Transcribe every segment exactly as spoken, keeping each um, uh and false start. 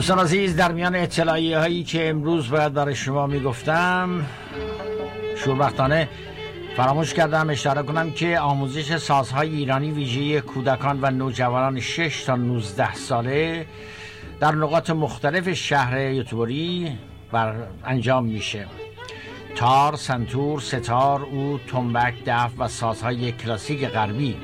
دوستان عزیز، در میان اطلاعیه هایی که امروز باید برای شما میگفتم، شوربختانه فراموش کردم اشاره کنم که آموزش سازهای ایرانی ویژه کودکان و نوجوانان شش تا نوزده ساله در نقاط مختلف شهر یوتیوبری بر انجام میشه. تار، سنتور، ستار، عود، تنبک، دف و سازهای کلاسیک غربی.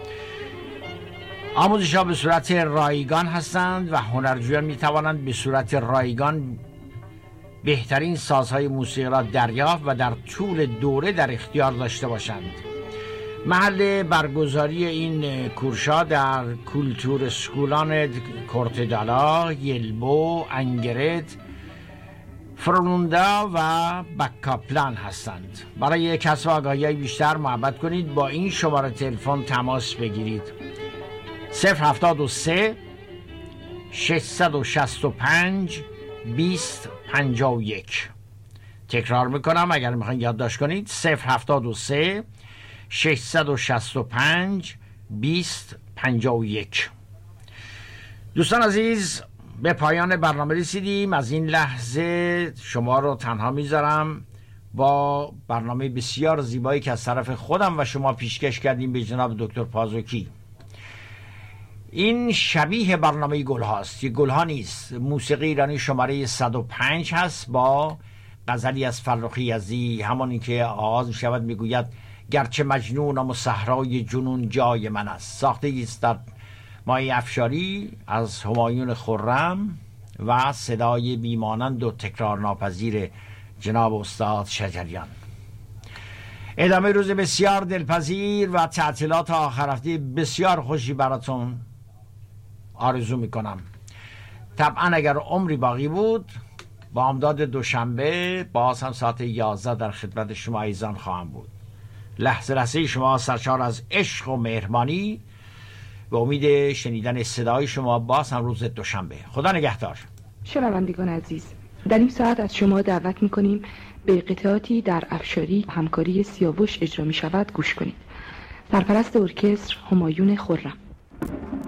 آموزش ها به صورت رایگان هستند و هنرجویان می توانند به صورت رایگان بهترین سازهای موسیقی را دریافت و در طول دوره در اختیار داشته باشند. محل برگزاری این کورس‌ها در کولتور سکولان کورتدالا، یلبو، انگرت، فرونوندا و بکاپلان هستند. برای کسب آگاهی بیشتر محبت کنید با این شماره تلفن تماس بگیرید: صفر هفتاد و سه ششصد و شصت و پنج بیست پنجاه و یک. تکرار میکنم اگر میخواین یادداشت کنید: صفر هفتاد و سه ششصد و شصت و پنج بیست پنجاه و یک. دوستان عزیز، به پایان برنامه رسیدیم. از این لحظه شما رو تنها میذارم با برنامه بسیار زیبایی که از طرف خودم و شما پیشکش کردیم به جناب دکتر پازوکی. این شبیه برنامه گل هاست. یه گل ها نیست. موسیقی ایرانی شماره صد و پنج هست با غزلی از فرخی یزدی، همانی که آغاز می شود می گوید: گرچه مجنونم و صحرای جنون جای من است. ساخته است در مایه افشاری از همایون خرم و صدای بیمانند و تکرار ناپذیر جناب استاد شجریان. ادامه روز بسیار دلپذیر و تعطیلات آخر هفته بسیار خوشی براتون آرزو میکنم. طبعا اگر عمری باقی بود بامداد دوشنبه باز هم ساعت یازده در خدمت شما عزیزان خواهم بود. لحظه لحظه شما سرشار از عشق و مهربانی و امید شنیدن صدای شما باز هم روز دوشنبه. خدا نگهدار. شنوندگان عزیز، در این ساعت از شما دعوت میکنیم به قطعاتی در افشاری همکاری سیاوش اجرا می شود گوش کنید. سرپرست ارکستر همایون خرم.